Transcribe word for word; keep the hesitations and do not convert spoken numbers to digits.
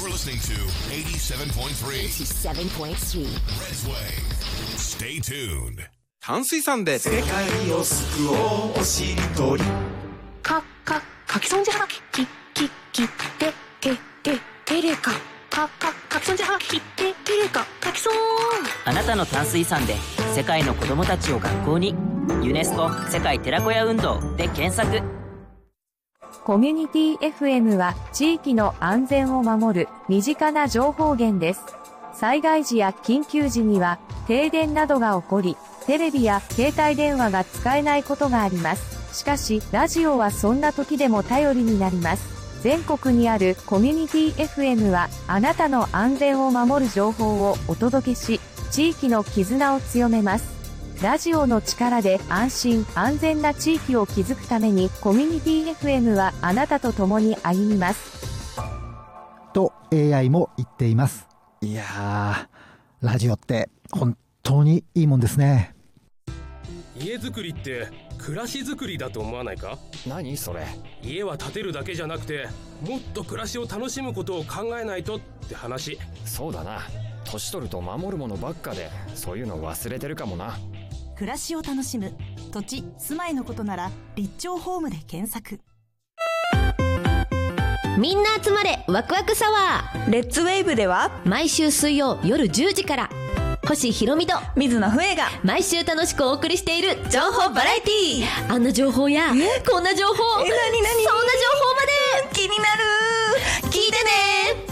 You're listening to eighty-seven point three eighty-seven point three Red's Way. Stay tuned. 淡水さんで世界を救おうおしりとりか、か、かきそんじはがき、き、き、き、て、て、て、てれかか、か、かきそんじはがき、て、てれかかきそん。 あなたの淡水さんで世界の子どもたちを学校に。ユネスコ世界寺子屋運動で検索。 コミュニティ エフエム は地域の安全を守る身近な情報源です。災害時や緊急時には停電などが起こり、テレビや携帯電話が使えないことがあります。しかし、ラジオはそんな時でも頼りになります。全国にあるコミュニティ エフエム はあなたの安全を守る情報をお届けし、地域の絆を強めます。ラジオの力で安心安全な地域を築くためにコミュニティ エフエム はあなたと共に歩みます。 と エーアイ も言っています。いやー、ラジオって本当にいいもんですね。 家づくりって暮らしづくりだと思わないか？ 何それ？ 家は建てるだけじゃなくてもっと暮らしを楽しむことを考えないとって話。 そうだな。年取ると守るものばっかでそういうの忘れてるかもな。 暮らしを楽しむ土地住まいのことなら立町ホームで検索。 みんな集まれワクワクサワー。レッツウェーブでは毎週水曜夜じゅうじから星ひろみと水野ふえが毎週楽しくお送りしている情報バラエティー。あんな情報やこんな情報、 え、なになに、 そんな情報まで気になる。聞いてね。